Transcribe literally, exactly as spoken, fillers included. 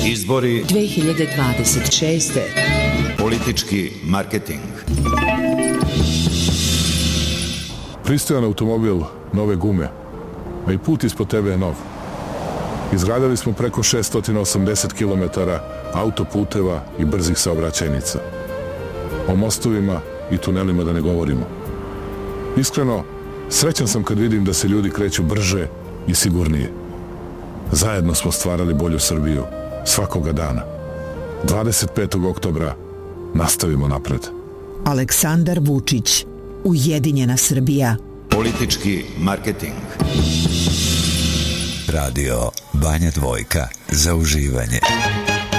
Izbori dve hiljade dvadeset šeste. Politički marketing. Pristojan automobil, nove gume, a i put ispod tebe je nov. Izgradili smo preko šesto osamdeset kilometara autoputeva i brzih saobraćajnica. O mostovima i tunelima da ne govorimo. Iskreno, srećan sam kad vidim da se ljudi kreću brže i sigurnije. Zajedno smo stvarali bolju Srbiju svakoga dana. dvadeset petog oktobra nastavimo napred. Aleksandar Vučić, Ujedinjena Srbija. Politički marketing. Radio Banja Dvojka za uživanje.